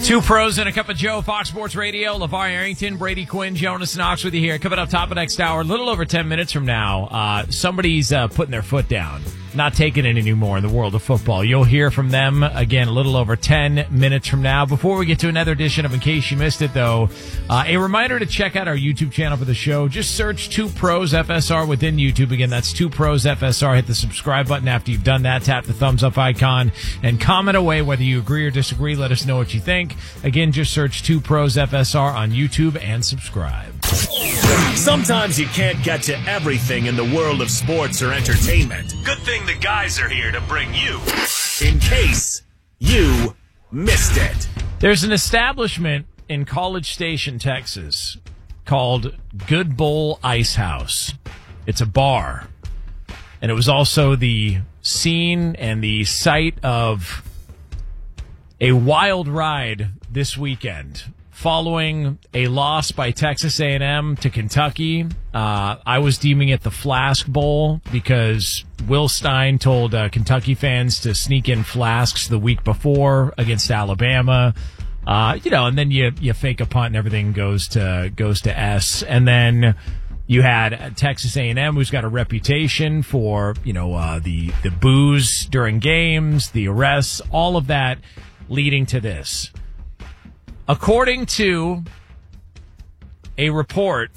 Two pros and a cup of Joe, Fox Sports Radio. LeVar Arrington, Brady Quinn, Jonas Knox with you here. Coming up top of next hour, a little over 10 minutes from now, somebody's putting their foot down. Not taking it anymore in the world of football. You'll hear from them again a little over 10 minutes from now. Before we get to another edition of In Case You Missed It, though, a reminder to check out our YouTube channel for the show. Just search Two Pros FSR within YouTube. Again, that's Two Pros FSR. Hit the subscribe button after you've done that. Tap the thumbs up icon and comment away whether you agree or disagree. Let us know what you think. Again, just search Two Pros FSR on YouTube and subscribe. Sometimes you can't get to everything in the world of sports or entertainment. Good thing the guys are here to bring you In Case You Missed It. There's an establishment in College Station, Texas called Good Bowl Ice House. It's a bar. And it was also the scene and the site of a wild ride this weekend. Following a loss by Texas A&M to Kentucky, I was deeming it the Flask Bowl because Will Stein told Kentucky fans to sneak in flasks the week before against Alabama. And then you fake a punt and everything goes to S. And then you had Texas A&M, who's got a reputation for the booze during games, the arrests, all of that leading to this. According to a report,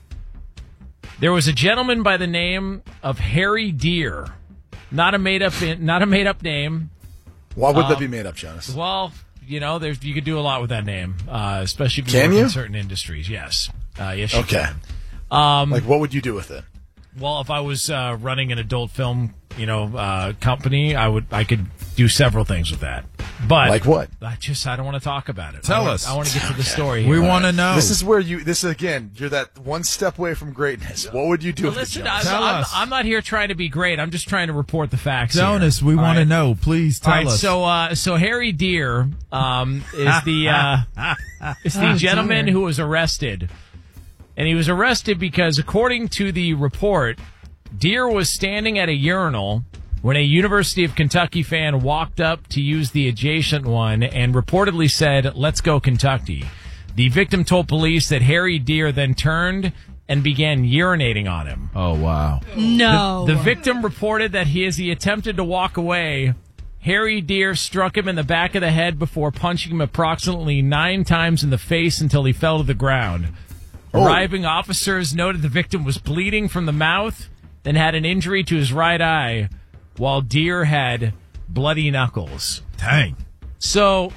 there was a gentleman by the name of Harry Deer, not a made up name. Why would that be made up, Jonas? Well, you could do a lot with that name, especially if you work in certain industries. Yes, yes. You can. What would you do with it? Well, if I was running an adult film, company, I could do several things with that. But like what? I don't want to talk about it. Tell us. I want to get to the story here. We want to know. This is where you're that one step away from greatness. What would you do with it, Jonas? Tell us. I'm not here trying to be great. I'm just trying to report the facts. Jonas, we want to know. Please tell us. So Harry Deer is the gentleman who was arrested. And he was arrested because, according to the report, Deer was standing at a urinal when a University of Kentucky fan walked up to use the adjacent one and reportedly said, "Let's go Kentucky." The victim told police that Harry Deer then turned and began urinating on him. Oh, wow. No. The victim reported that as he attempted to walk away, Harry Deer struck him in the back of the head before punching him approximately 9 times in the face until he fell to the ground. Arriving officers noted the victim was bleeding from the mouth and had an injury to his right eye, while Deer had bloody knuckles. Dang. So,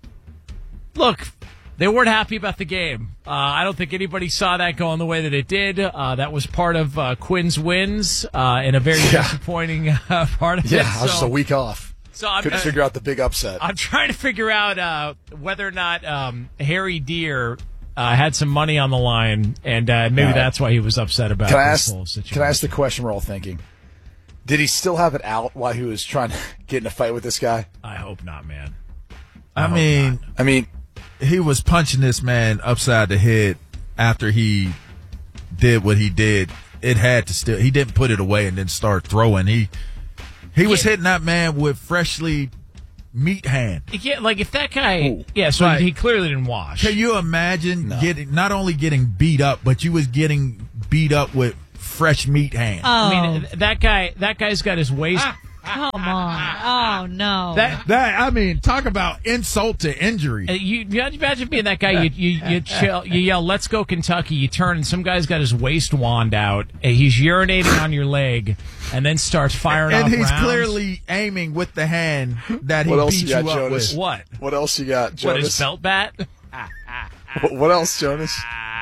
look, they weren't happy about the game. I don't think anybody saw that going the way that it did. That was part of Quinn's wins and a very disappointing part of it. Yeah, I was just a week off. So I couldn't figure out the big upset. I'm trying to figure out whether or not Harry Deer had some money on the line, and maybe that's why he was upset about this whole situation. Can I ask the question we're all thinking? Did he still have it out while he was trying to get in a fight with this guy? I hope not, man. I mean, he was punching this man upside the head after he did what he did. It had to still. He didn't put it away and then start throwing. He was hitting that man with freshly meat hand. Yeah, like if that guy, he clearly didn't wash. Can you imagine not only getting beat up, but you was getting beat up with fresh meat hand? I mean, that guy's got his waist. Come on. Oh, no. Talk about insult to injury. You imagine being that guy, you chill, you yell, "Let's go Kentucky," you turn and some guy's got his waist wand out, and he's urinating on your leg, and then starts firing off rounds. And he's clearly aiming with the hand that he beat you up Jonas? with. What? What else you got, Jonas? What, his belt bat? What else, Jonas?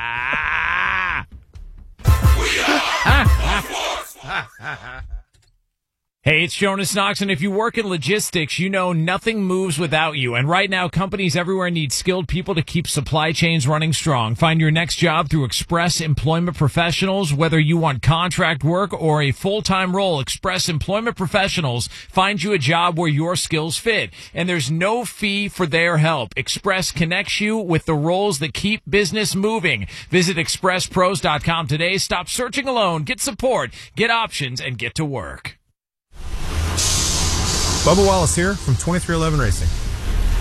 Hey, it's Jonas Knox, and if you work in logistics, you know nothing moves without you. And right now, companies everywhere need skilled people to keep supply chains running strong. Find your next job through Express Employment Professionals. Whether you want contract work or a full-time role, Express Employment Professionals finds you a job where your skills fit. And there's no fee for their help. Express connects you with the roles that keep business moving. Visit expresspros.com today. Stop searching alone. Get support, get options, and get to work. Bubba Wallace here from 2311 Racing.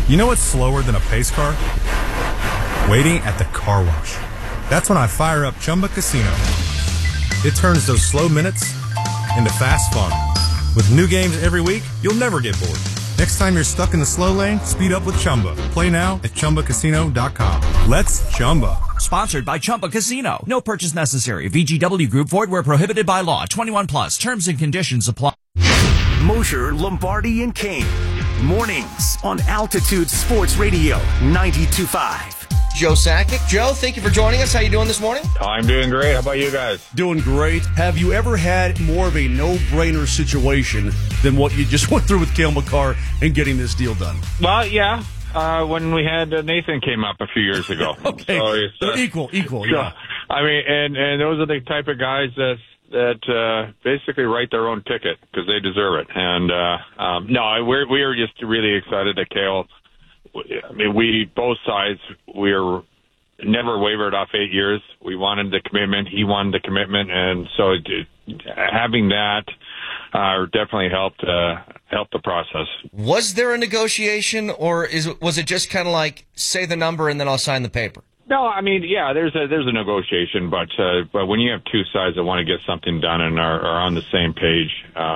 You know what's slower than a pace car? Waiting at the car wash. That's when I fire up Chumba Casino. It turns those slow minutes into fast fun. With new games every week, you'll never get bored. Next time you're stuck in the slow lane, speed up with Chumba. Play now at ChumbaCasino.com. Let's Chumba. Sponsored by Chumba Casino. No purchase necessary. VGW Group. Void where prohibited by law. 21 plus. Terms and conditions apply. Mosher, Lombardi, and Kane. Mornings on Altitude Sports Radio 92.5. Joe Sakic. Joe, thank you for joining us. How you doing this morning? I'm doing great. How about you guys? Doing great. Have you ever had more of a no-brainer situation than what you just went through with Cale Makar and getting this deal done? Well, yeah. When we had Nathan came up a few years ago. Okay. So equal, yeah. I mean, and those are the type of guys that basically write their own ticket because they deserve it. And no, we are just really excited that Cale. I mean, both sides, we never wavered off 8 years. We wanted the commitment. He wanted the commitment. And so having that definitely helped the process. Was there a negotiation, or was it just kind of like, say the number and then I'll sign the paper? No, I mean, yeah, there's a negotiation, but when you have two sides that want to get something done and are on the same page,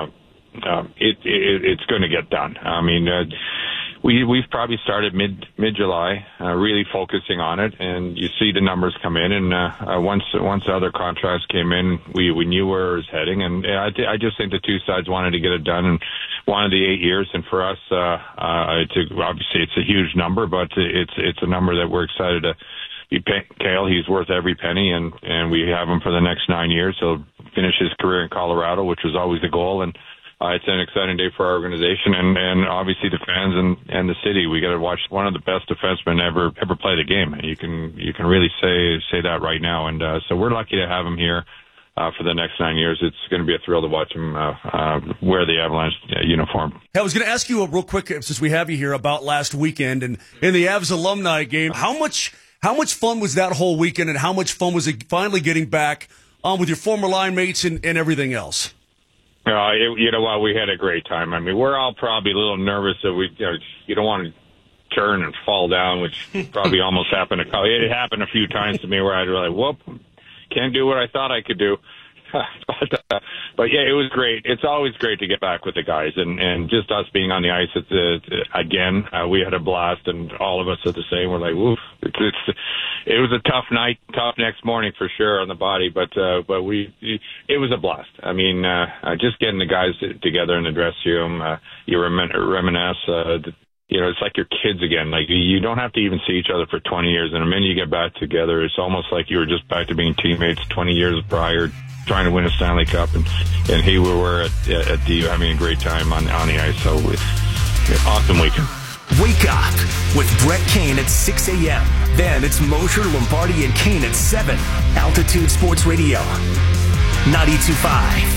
it's going to get done. I mean, we've probably started mid-July, really focusing on it, and you see the numbers come in. And once the other contracts came in, we knew where it was heading. And I just think the two sides wanted to get it done and wanted the 8 years. And for us, obviously it's a huge number, but it's a number that we're excited to be paying Cale. He's worth every penny, and we have him for the next 9 years. He'll finish his career in Colorado, which was always the goal. And it's an exciting day for our organization and obviously the fans and the city. We got to watch one of the best defensemen ever play the game. You can really say that right now. And so we're lucky to have him here for the next 9 years. It's going to be a thrill to watch him wear the Avalanche uniform. Hey, I was going to ask you real quick, since we have you here, about last weekend and in the Avs alumni game. How much fun was that whole weekend, and how much fun was it finally getting back with your former line mates and everything else? You know what? We had a great time. I mean, we're all probably a little nervous that you don't want to turn and fall down, which probably almost happened. It happened a few times to me where I'd be like, whoop, can't do what I thought I could do. But yeah, it was great. It's always great to get back with the guys, and just us being on the ice. Again, we had a blast, and all of us are the same. We're like, woof. It was a tough night, tough next morning for sure on the body, but it was a blast. I mean, just getting the guys together in the dressing room, you reminisce. It's like your kids again. Like, you don't have to even see each other for 20 years, and the minute you get back together, it's almost like you were just back to being teammates 20 years prior, trying to win a Stanley Cup, and here we were at the having a great time on the ice. So, awesome weekend. Wake up with Brett Kane at 6 a.m. Then it's Mosher, Lombardi, and Kane at 7. Altitude Sports Radio 92.5.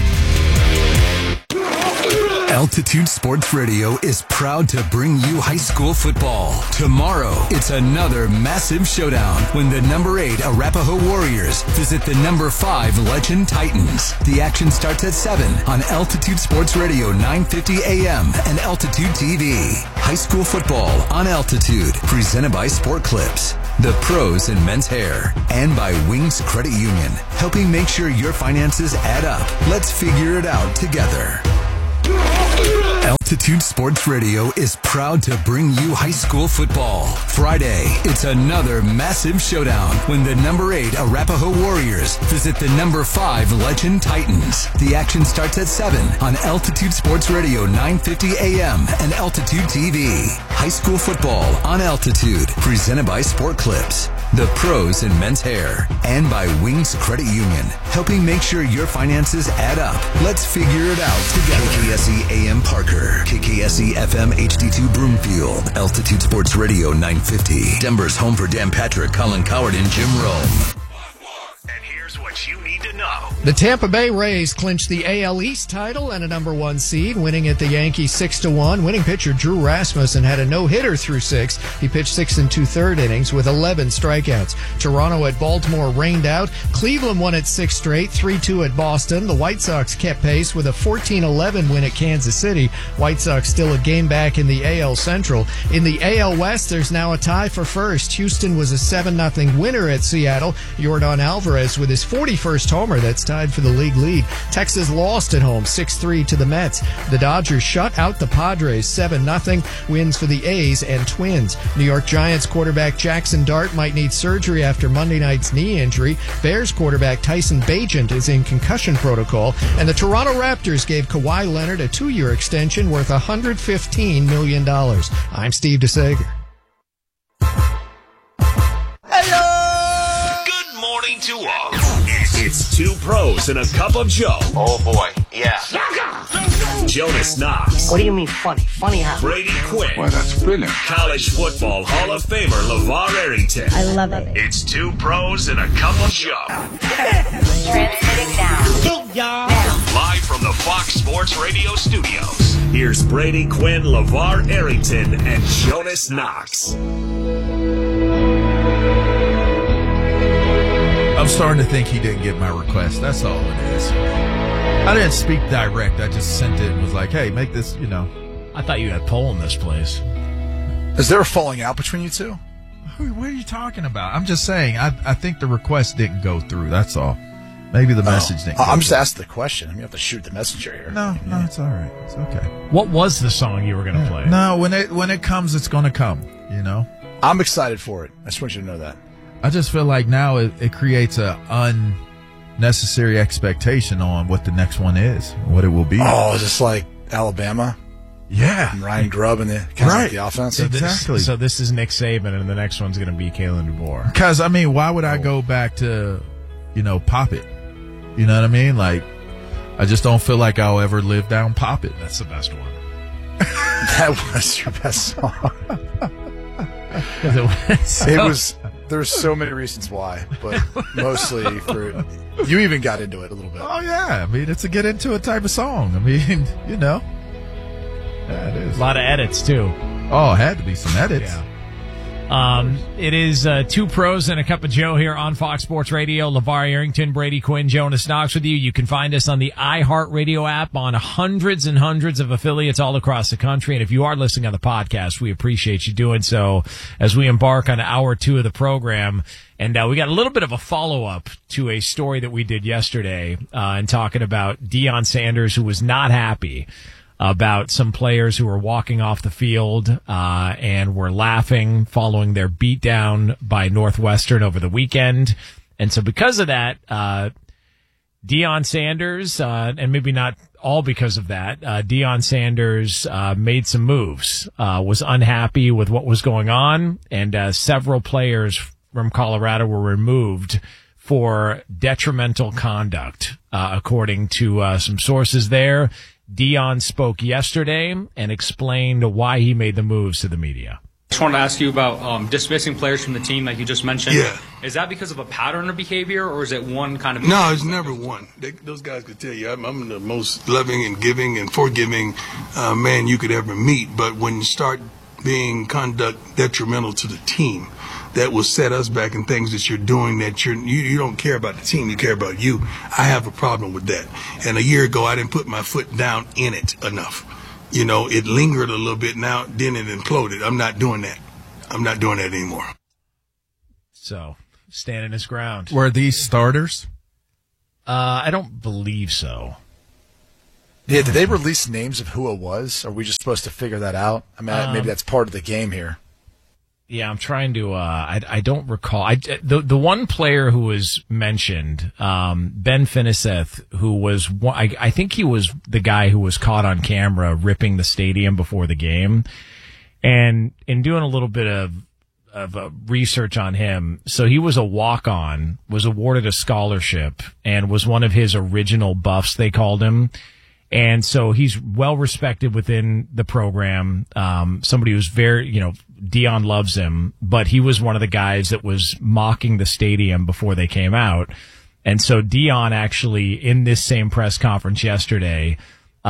Altitude Sports Radio is proud to bring you high school football. Tomorrow, it's another massive showdown when the number 8 Arapahoe Warriors visit the number 5 Legend Titans. The action starts at 7 on Altitude Sports Radio 950 AM and Altitude TV. High school football on Altitude, presented by Sport Clips, the pros in men's hair, and by Wings Credit Union, helping make sure your finances add up. Let's figure it out together. Altitude Sports Radio is proud to bring you high school football. Friday, it's another massive showdown when the number 8 Arapahoe Warriors visit the number 5 Legend Titans. The action starts at 7 on Altitude Sports Radio 950 AM and Altitude TV. High school football on Altitude, presented by Sport Clips, the pros in men's hair, and by Wings Credit Union, helping make sure your finances add up. Let's figure it out together. KKSE AM Parker, KKSE FM HD2 Broomfield, Altitude Sports Radio 950. Denver's home for Dan Patrick, Colin Coward, and Jim Rome. And here's what you need to know. The Tampa Bay Rays clinched the AL East title and a number 1 seed, winning at the Yankees 6-1. Winning pitcher Drew Rasmussen had a no-hitter through 6. He pitched 6 2/3 innings with 11 strikeouts. Toronto at Baltimore rained out. Cleveland won its 6th straight, 3-2 at Boston. The White Sox kept pace with a 14-11 win at Kansas City. White Sox still a game back in the AL Central. In the AL West, there's now a tie for first. Houston was a 7-0 winner at Seattle. Yordan Alvarez with his 41st homer. That's tied for the league lead. Texas lost at home 6-3 to the Mets. The Dodgers shut out the Padres 7-0. Wins for the A's and Twins. New York Giants quarterback Jackson Dart might need surgery after Monday night's knee injury. Bears quarterback Tyson Bagent is in concussion protocol. And the Toronto Raptors gave Kawhi Leonard a 2-year extension worth $115 million. I'm Steve DeSager. Good morning to all. It's 2 pros and a cup of Joe. Oh boy, yeah. Jonas Knox. What do you mean funny? Funny how? Brady Quinn. Well, that's brilliant. College football Hall of Famer LeVar Arrington. I love it. It's 2 pros and a cup of Joe. Transmitting now. Live from the Fox Sports Radio studios. Here's Brady Quinn, LeVar Arrington, and Jonas Knox. I'm starting to think he didn't get my request. That's all it is. I didn't speak direct. I just sent it and was like, hey, make this, I thought you had Poll in this place. Is there a falling out between you two? What are you talking about? I'm just saying, I think the request didn't go through. That's all. Maybe the message didn't go I'm just through. asking the question. I mean, you have to shoot the messenger here. No, it's all right. It's okay. What was the song you were going to play? No, when it comes, it's going to come, I'm excited for it. I just want you to know that. I just feel like now it creates a unnecessary expectation on what the next one is, what it will be. Oh, just like Alabama? Yeah. And Ryan Grubb and the offense? Exactly. So this is Nick Saban, and the next one's going to be Kalen DeBoer. Because, why would I go back to, Pop It? You know what I mean? Like, I just don't feel like I'll ever live down Pop It. That's the best one. That was your best song. It was There's so many reasons why, but mostly for you even got into it a little bit. Oh yeah, it's a get into it type of song. Yeah, it is. A lot of edits too. Oh, it had to be some edits. Yeah. It is 2 pros and a cup of Joe here on Fox Sports Radio. LeVar Arrington, Brady Quinn, Jonas Knox with you. You can find us on the iHeartRadio app on hundreds and hundreds of affiliates all across the country. And if you are listening on the podcast, we appreciate you doing so as we embark on hour 2 of the program. And we got a little bit of a follow-up to a story that we did yesterday and talking about Deion Sanders, who was not happy about some players who were walking off the field and were laughing following their beatdown by Northwestern over the weekend. And so because of that, Deion Sanders, and maybe not all because of that, Deion Sanders made some moves, was unhappy with what was going on, and several players from Colorado were removed for detrimental conduct, according to some sources there. Deion spoke yesterday and explained why he made the moves to the media. I just wanted to ask you about dismissing players from the team, like you just mentioned. Yeah. Is that because of a pattern of behavior, or is it one kind of... No, it's never one. Those guys could tell you, I'm the most loving and giving and forgiving man you could ever meet. But when you start being conduct detrimental to the team, that will set us back in things that you're doing that you don't care about the team, you care about you. I have a problem with that. And a year ago, I didn't put my foot down in it enough. It lingered a little bit now, then it imploded. I'm not doing that. I'm not doing that anymore. So, standing his ground. Were these starters? I don't believe so. Yeah, did they release names of who it was? Are we just supposed to figure that out? Maybe that's part of the game here. Yeah, I'm trying to. I don't recall. The one player who was mentioned, Ben Finiseth, who was I think he was the guy who was caught on camera ripping the stadium before the game, and in doing a little bit of research on him, so he was a walk-on, was awarded a scholarship, and was one of his original buffs, they called him. And so he's well respected within the program. Somebody who's very, Deion loves him, but he was one of the guys that was mocking the stadium before they came out. And so Deion actually, in this same press conference yesterday,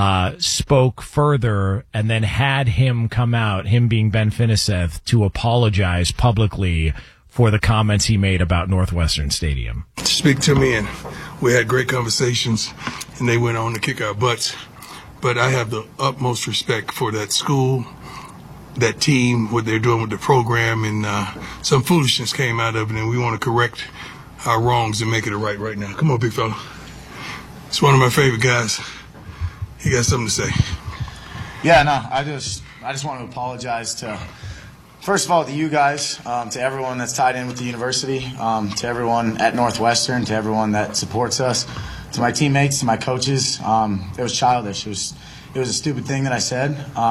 spoke further and then had him come out, him being Ben Finiseth, to apologize publicly for the comments he made about Northwestern Stadium. Speak to me, and we had great conversations, and they went on to kick our butts. But I have the utmost respect for that school, that team, what they're doing with the program, and some foolishness came out of it, and we want to correct our wrongs and make it right now. Come on, big fella. It's one of my favorite guys. He got something to say. Yeah, no, I just want to apologize to, first of all, to you guys, to everyone that's tied in with the university, to everyone at Northwestern, to everyone that supports us, to my teammates, to my coaches. It was childish. It was a stupid thing that I said.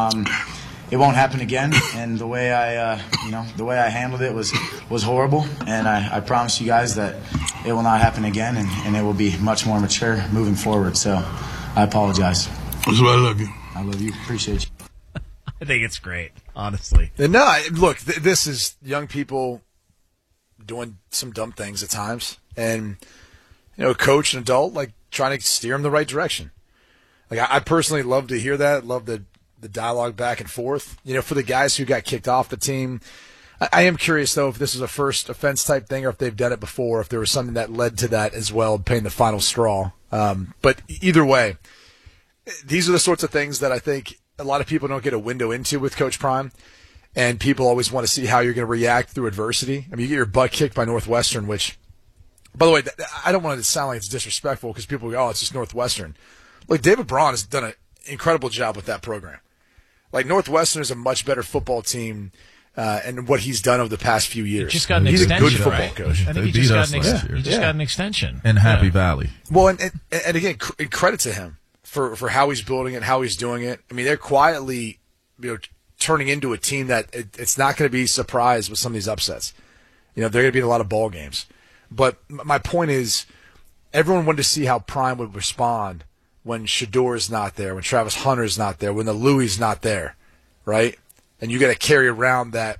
It won't happen again. And the way I handled it was horrible. And I promise you guys that it will not happen again, and it will be much more mature moving forward. So I apologize. That's why I love you. I love you. Appreciate you. I think it's great, honestly. And no, look, this is young people doing some dumb things at times, and coach and adult like trying to steer them the right direction. Like I personally love to hear that. Love the dialogue back and forth. For the guys who got kicked off the team, I am curious though if this is a first offense type thing or if they've done it before. If there was something that led to that as well, paying the final straw. But either way, these are the sorts of things that I think a lot of people don't get a window into with Coach Prime, and people always want to see how you're going to react through adversity. I mean, you get your butt kicked by Northwestern, which, by the way, I don't want it to sound like it's disrespectful because people go, oh, it's just Northwestern. Like, David Braun has done an incredible job with that program. Like, Northwestern is a much better football team and what he's done over the past few years. He just got an He's extension, a good football right? coach. I think he just got an extension. In Happy Valley. Well, and again, credit to him for how he's building it, how he's doing it. I mean, they're quietly, turning into a team that it's not going to be surprised with some of these upsets. They're going to be in a lot of ball games. But my point is, everyone wanted to see how Prime would respond when Shedeur is not there, when Travis Hunter is not there, when the Louis not there, right? And you got to carry around that,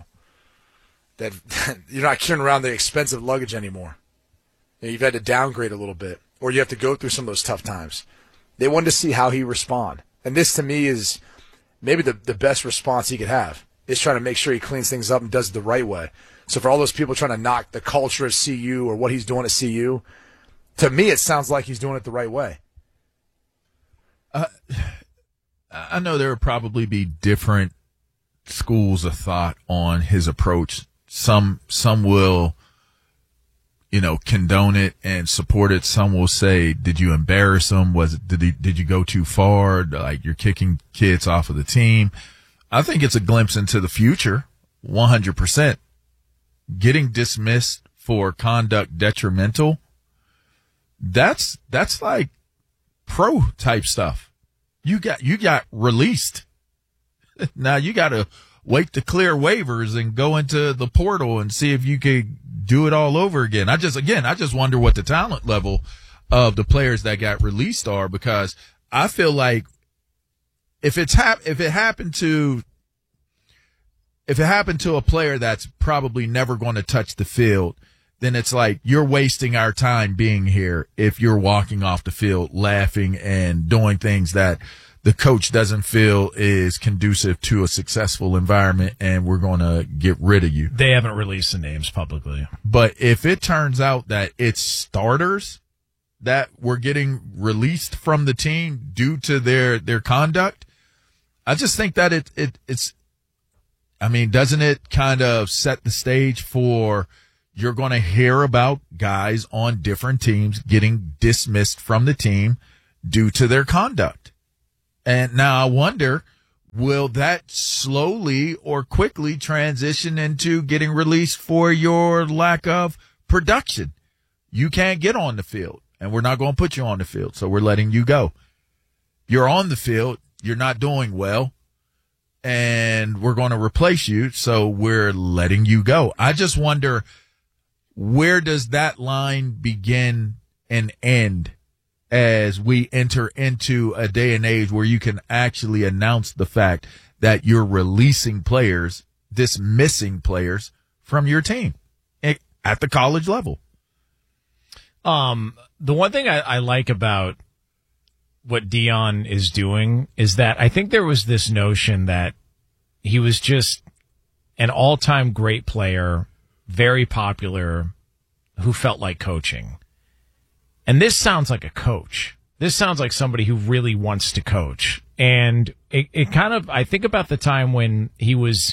that you're not carrying around the expensive luggage anymore. You've had to downgrade a little bit, or you have to go through some of those tough times. They wanted to see how he respond. And this, to me, is maybe the best response he could have, is trying to make sure he cleans things up and does it the right way. So for all those people trying to knock the culture of CU or what he's doing at CU, to me it sounds like he's doing it the right way. I know there will probably be different schools of thought on his approach. Some will, condone it and support it. Some will say, did you embarrass him? Did you go too far? Like, you're kicking kids off of the team. I think it's a glimpse into the future. 100%. Getting dismissed for conduct detrimental. That's like pro type stuff. You got released. Now you got to wait to clear waivers and go into the portal and see if you could do it all over again. I just wonder what the talent level of the players that got released are, because I feel like if it happened to a player that's probably never going to touch the field, then it's like you're wasting our time being here if you're walking off the field laughing and doing things that the coach doesn't feel is conducive to a successful environment, and we're going to get rid of you. They haven't released the names publicly. But if it turns out that it's starters that were getting released from the team due to their conduct, I just think that it's I mean, doesn't it kind of set the stage for you're going to hear about guys on different teams getting dismissed from the team due to their conduct? And now I wonder, will that slowly or quickly transition into getting released for your lack of production? You can't get on the field, and we're not going to put you on the field, so we're letting you go. You're on the field, you're not doing well, and we're going to replace you, so we're letting you go. I just wonder, where does that line begin and end as we enter into a day and age where you can actually announce the fact that you're releasing players, dismissing players from your team at the college level? The one thing I like about what Deion is doing is that I think there was this notion that he was just an all-time great player, very popular, who felt like coaching. And this sounds like a coach. This sounds like somebody who really wants to coach. And it kind of, I think about the time when he was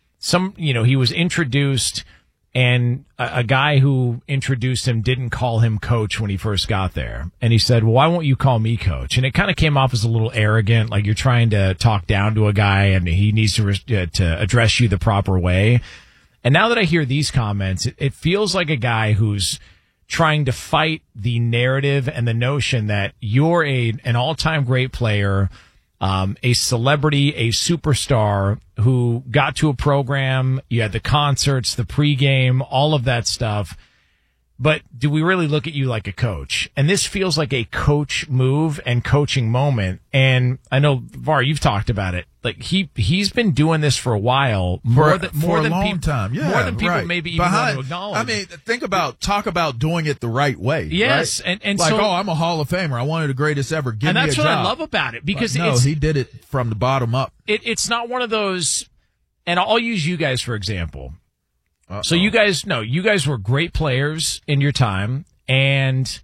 he was introduced, and a guy who introduced him didn't call him coach when he first got there. And he said, well, why won't you call me coach? And it kind of came off as a little arrogant, like you're trying to talk down to a guy and he needs to address you the proper way. And now that I hear these comments, it feels like a guy who's trying to fight the narrative and the notion that you're an all-time great player, a celebrity, a superstar who got to a program. You had the concerts, the pregame, all of that stuff. But do we really look at you like a coach? And this feels like a coach move and coaching moment. And I know, Var, you've talked about it. Like he's been doing this for a while, more than a long time. Yeah, more than people right. maybe even want to acknowledge. I mean, talk about doing it the right way. Yes, right? and like, so, I'm a Hall of Famer. I wanted the greatest ever. Give and me a that's job. what I love about it, because he did it from the bottom up. It's not one of those. And I'll use you guys for example. So you guys were great players in your time, and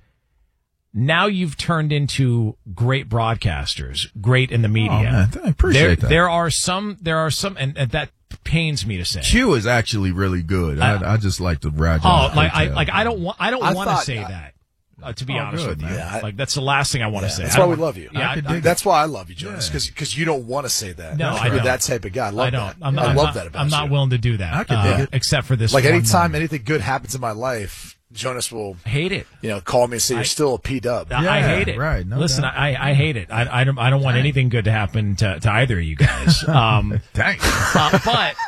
now you've turned into great broadcasters, great in the media. Oh, man, I appreciate that. There are some, and that pains me to say. Q is actually really good. I just like to ride. I don't want to say that. To be honest with you, that's the last thing I want to say. That's why we love you. Yeah, that's why I love you, Jonas, because you don't want to say that. No, you're that type of guy. I love that. I love that about you. I'm not willing to do that. I can dig it, except for this. Like anytime anything good happens in my life, Jonas will hate it. Call me and say you're still a P-dub. I hate it. Right? No Listen, doubt. I hate it. I don't want anything good to happen to either of you guys. Thanks.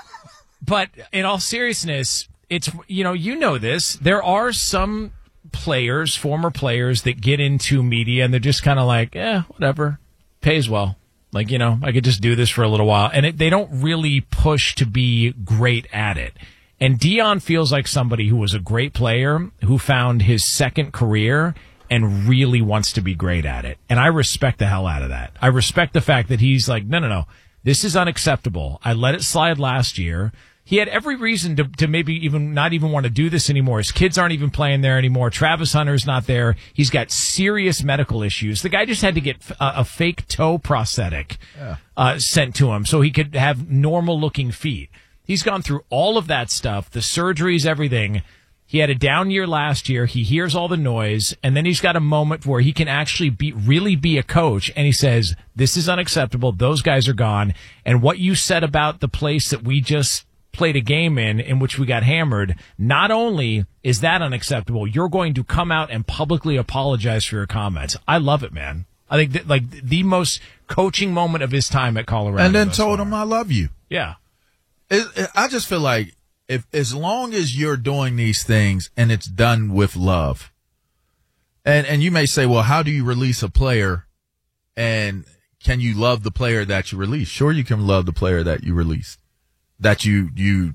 But in all seriousness, it's you know this. There are some players, former players, that get into media and they're just kind of like, whatever, pays well. Like, I could just do this for a little while. And they don't really push to be great at it. And Deion feels like somebody who was a great player who found his second career and really wants to be great at it. And I respect the hell out of that. I respect the fact that he's like, no, this is unacceptable. I let it slide last year. He had every reason to maybe even not even want to do this anymore. His kids aren't even playing there anymore. Travis Hunter's not there. He's got serious medical issues. The guy just had to get a fake toe prosthetic sent to him so he could have normal looking feet. He's gone through all of that stuff, the surgeries, everything. He had a down year last year. He hears all the noise, and then he's got a moment where he can actually really be a coach, and he says, this is unacceptable. Those guys are gone. And what you said about the place that we just played a game in which we got hammered, not only is that unacceptable, you're going to come out and publicly apologize for your comments. I love it, man. I think that, like, the most coaching moment of his time at Colorado. And then told him, I love you. Yeah. I just feel like as long as you're doing these things and it's done with love, and you may say, well, how do you release a player, and can you love the player that you release? Sure, you can love the player that you released, that you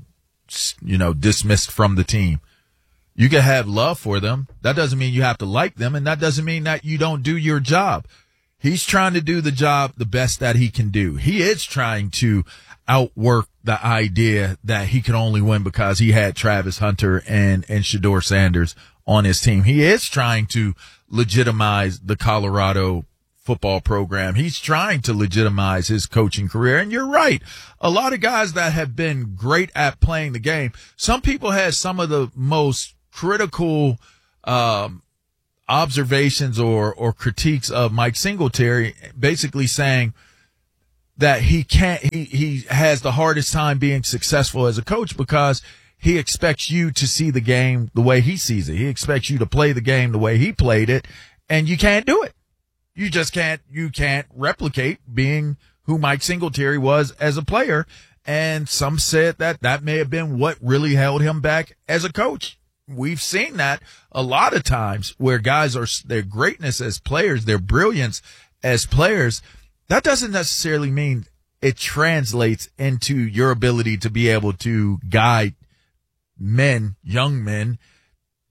dismissed from the team. You can have love for them. That doesn't mean you have to like them, and that doesn't mean that you don't do your job. He's trying to do the job the best that he can do. He is trying to outwork the idea that he could only win because he had Travis Hunter and Shedeur Sanders on his team. He is trying to legitimize the Colorado football program. He's trying to legitimize his coaching career. And you're right. A lot of guys that have been great at playing the game. Some people had some of the most critical observations or critiques of Mike Singletary, basically saying that he has the hardest time being successful as a coach because he expects you to see the game the way he sees it. He expects you to play the game the way he played it, and you can't do it. You just can't replicate being who Mike Singletary was as a player. And some said that may have been what really held him back as a coach. We've seen that a lot of times where guys their greatness as players, their brilliance as players, that doesn't necessarily mean it translates into your ability to be able to guide young men,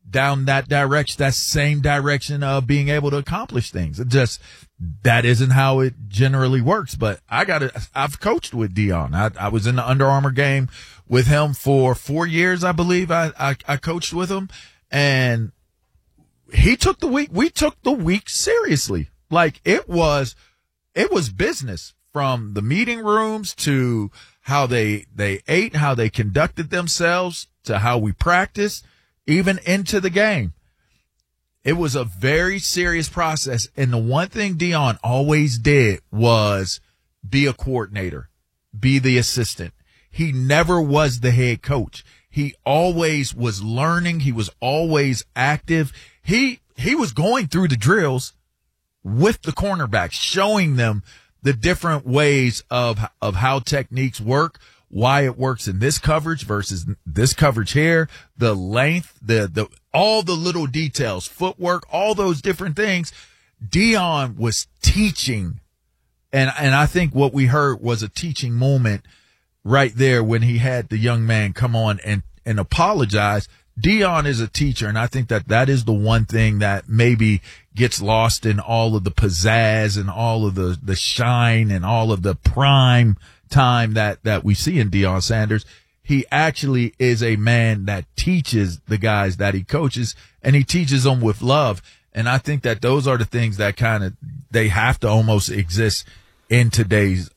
down that direction, that same direction of being able to accomplish things. It just, that isn't how it generally works. But I've coached with Dion. I was in the Under Armour game with him for 4 years, I believe. I coached with him, and we took the week seriously. Like it was business, from the meeting rooms to how they ate, how they conducted themselves, to how we practiced, even into the game. It was a very serious process. And the one thing Dion always did was be a coordinator, be the assistant. He never was the head coach. He always was learning. He was always active. He was going through the drills with the cornerbacks, showing them the different ways of how techniques work, why it works in this coverage versus this coverage here, the length, the all the little details, footwork, all those different things. Dion was teaching, and I think what we heard was a teaching moment right there when he had the young man come on and apologize. Dion is a teacher, and I think that is the one thing that maybe gets lost in all of the pizzazz and all of the shine and all of the prime time that we see in Deion Sanders. He actually is a man that teaches the guys that he coaches, and he teaches them with love. And I think that those are the things that they have to almost exist in today's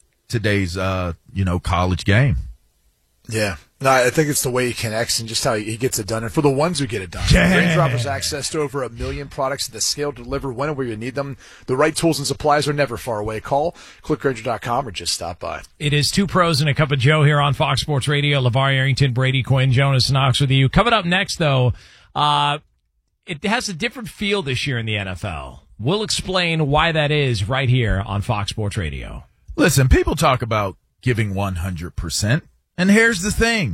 college game. Yeah. No, I think it's the way he connects and just how he gets it done. And for the ones who get it done, yeah. Range Rover's access to over 1 million products at the scale to deliver when and where you need them. The right tools and supplies are never far away. Call, clickgranger.com, or just stop by. It is Two Pros and a Cup of Joe here on Fox Sports Radio. LeVar Arrington, Brady Quinn, Jonas Knox with you. Coming up next, though, it has a different feel this year in the NFL. We'll explain why that is right here on Fox Sports Radio. Listen, people talk about giving 100%. And here's the thing.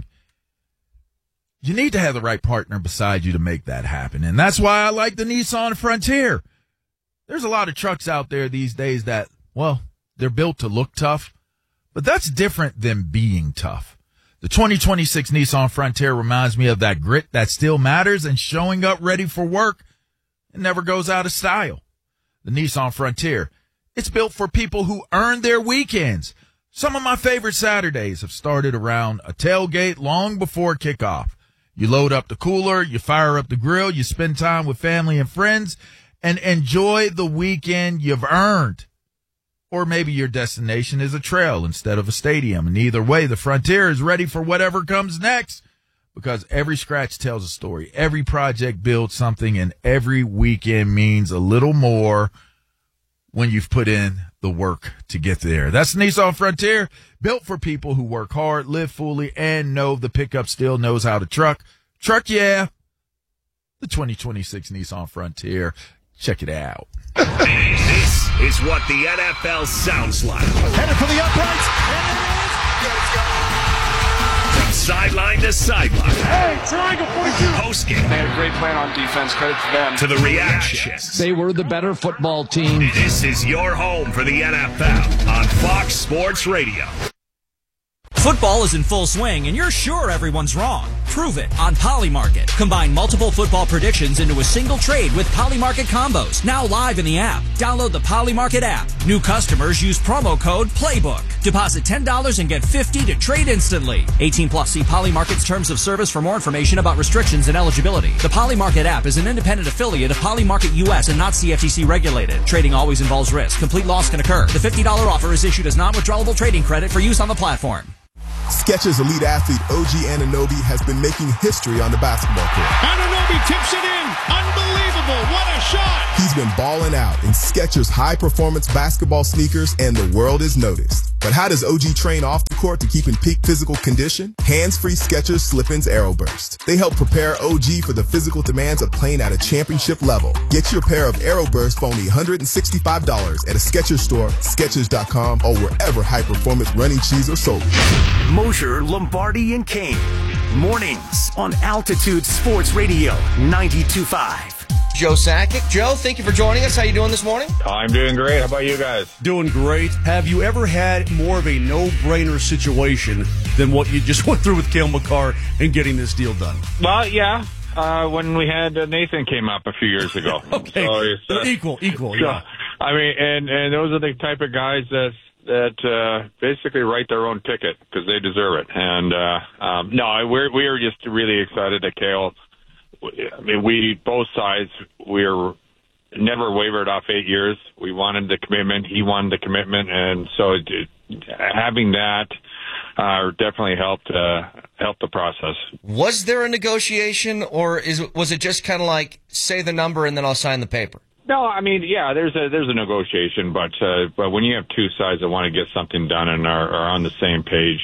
You need to have the right partner beside you to make that happen. And that's why I like the Nissan Frontier. There's a lot of trucks out there these days that, well, they're built to look tough, but that's different than being tough. The 2026 Nissan Frontier reminds me of that grit that still matters and showing up ready for work. It never goes out of style. The Nissan Frontier, it's built for people who earn their weekends. Some of my favorite Saturdays have started around a tailgate long before kickoff. You load up the cooler, you fire up the grill, you spend time with family and friends, and enjoy the weekend you've earned. Or maybe your destination is a trail instead of a stadium. And either way, the Frontier is ready for whatever comes next, because every scratch tells a story. Every project builds something, and every weekend means a little more when you've put in the work to get there. That's the Nissan Frontier, built for people who work hard, live fully, and know the pickup still knows how to truck. Truck, yeah. The 2026 Nissan Frontier. Check it out. This is what the NFL sounds like. Headed for the uprights. And it is. From sideline to sideline. Hey, triangle 42. Postgame. They had a great plan on defense. Credit to them. To the reactions. They were the better football team. This is your home for the NFL on Fox Sports Radio. Football is in full swing, and you're sure everyone's wrong. Prove it on Polymarket. Combine multiple football predictions into a single trade with Polymarket combos. Now live in the app. Download the Polymarket app. New customers use promo code PLAYBOOK. Deposit $10 and get $50 to trade instantly. 18 plus. See Polymarket's terms of service for more information about restrictions and eligibility. The Polymarket app is an independent affiliate of Polymarket US and not CFTC regulated. Trading always involves risk. Complete loss can occur. The $50 offer is issued as non-withdrawable trading credit for use on the platform. Skechers elite athlete OG Anunoby has been making history on the basketball court. Anunoby tips it in. Unbelievable. What a shot. He's been balling out in Skechers high-performance basketball sneakers, and the world is noticed. But how does OG train off the court to keep in peak physical condition? Hands-free Skechers Slip-ins Aeroburst. They help prepare OG for the physical demands of playing at a championship level. Get your pair of Aeroburst for only $165 at a Skechers store, Skechers.com, or wherever high-performance running shoes are sold. Mosher, Lombardi, and Kane. Mornings on Altitude Sports Radio 92.5. Joe Sakic. Joe, thank you for joining us. How you doing this morning? I'm doing great. How about you guys? Doing great. Have you ever had more of a no-brainer situation than what you just went through with Cale Makar and getting this deal done? Well, yeah. when we had Nathan came up a few years ago. Okay, so it's, equal, so, yeah. I mean, and those are the type of guys that basically write their own ticket because they deserve it. And no, we are just really excited that Cale. I mean, we both sides we're never wavered off 8 years. We wanted the commitment. He wanted the commitment, and so having that definitely helped the process. Was there a negotiation, or was it just kind of like say the number and then I'll sign the paper? No, I mean, yeah, there's a negotiation, but when you have two sides that want to get something done and are on the same page,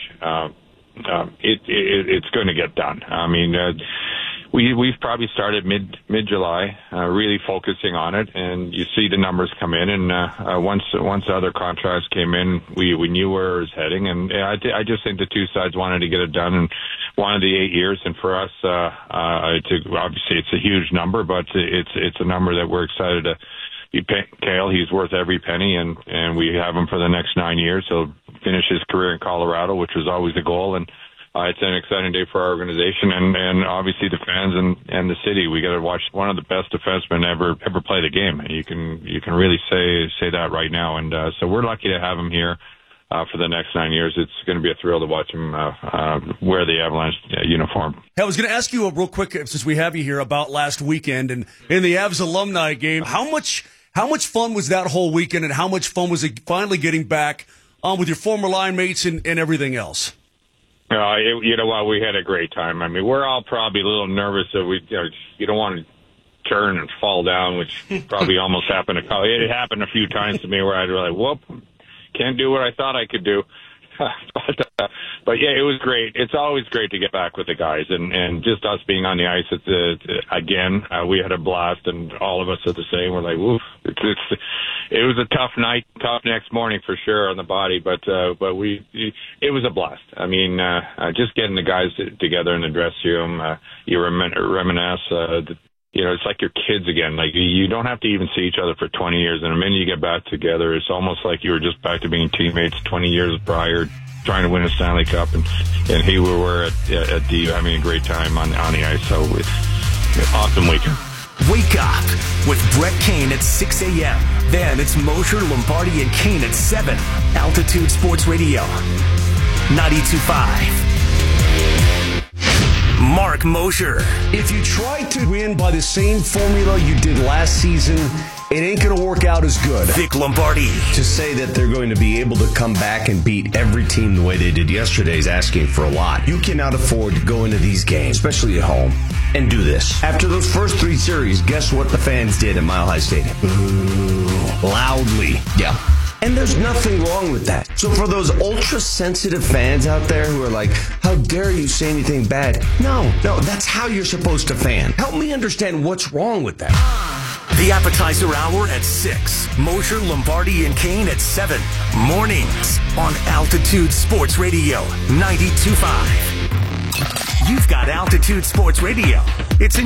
it's going to get done. I mean, we've probably started mid-July, really focusing on it, and you see the numbers come in. And once the other contracts came in, we knew where it was heading. And I just think the two sides wanted to get it done and wanted the 8 years. And for us, obviously it's a huge number, but it's a number that we're excited to be paying Cale. He's worth every penny, and we have him for the next 9 years. He'll finish his career in Colorado, which was always the goal. And it's an exciting day for our organization and obviously the fans and the city. We got to watch one of the best defensemen ever play the game. You can really say that right now. And so we're lucky to have him here for the next 9 years. It's going to be a thrill to watch him wear the Avalanche uniform. Hey, I was going to ask you real quick, since we have you here, about last weekend and in the Avs alumni game. How much fun was that whole weekend, and how much fun was it finally getting back with your former line mates and everything else? You know what? We had a great time. I mean, we're all probably a little nervous that you don't want to turn and fall down, which probably almost happened. It happened a few times to me where I'd be like, whoop, can't do what I thought I could do. But yeah, it was great. It's always great to get back with the guys, and just us being on the ice. Again, we had a blast, and all of us are the same. We're like, woof. It was a tough night, tough next morning for sure on the body, but it was a blast. I mean, just getting the guys together in the dressing room, you reminisce. It's like your kids again. Like, you don't have to even see each other for 20 years, and the minute you get back together, it's almost like you were just back to being teammates 20 years prior, trying to win a Stanley Cup, and here we were at D having a great time on the ice. So it's awesome weekend. Wake up with Brett Kane at 6 a.m. Then it's Mosher, Lombardi, and Kane at 7. Altitude Sports Radio, 92.5. Mark Mosher. If you try to win by the same formula you did last season, it ain't going to work out as good. Vic Lombardi. To say that they're going to be able to come back and beat every team the way they did yesterday is asking for a lot. You cannot afford to go into these games, especially at home, and do this. After those first three series, guess what the fans did at Mile High Stadium? Boo. Loudly. Yeah. And there's nothing wrong with that. So for those ultra-sensitive fans out there who are like, how dare you say anything bad? No, that's how you're supposed to fan. Help me understand what's wrong with that. The appetizer hour at 6. Mosher, Lombardi, and Kane at 7. Mornings on Altitude Sports Radio, 92.5. You've got Altitude Sports Radio. It's in